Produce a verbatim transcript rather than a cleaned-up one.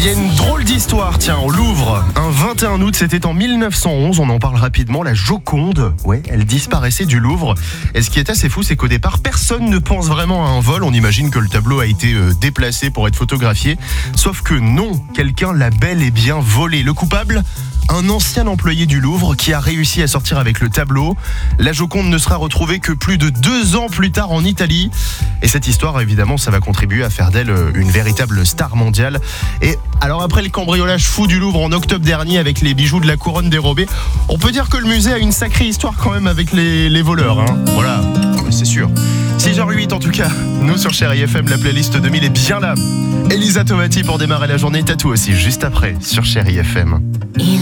Il y a une drôle d'histoire, tiens, au Louvre. Un vingt et un août, c'était en mille neuf cent onze, on en parle rapidement, la Joconde, ouais, elle disparaissait du Louvre. Et ce qui est assez fou, c'est qu'au départ, personne ne pense vraiment à un vol. On imagine que le tableau a été euh, déplacé pour être photographié. Sauf que non, quelqu'un l'a bel et bien volé. Le coupable ? Un ancien employé du Louvre qui a réussi à sortir avec le tableau. La Joconde ne sera retrouvée que plus de deux ans plus tard en Italie. Et cette histoire, évidemment, ça va contribuer à faire d'elle une véritable star mondiale. Et alors après le cambriolage fou du Louvre en octobre dernier avec les bijoux de la couronne dérobés, on peut dire que le musée a une sacrée histoire quand même avec les, les voleurs. Hein. Voilà, c'est sûr. six heures huit en tout cas, nous sur Chérie F M, la playlist deux mille est bien là. Elisa Tovati pour démarrer la journée, Tatou aussi, juste après sur Chérie F M. Il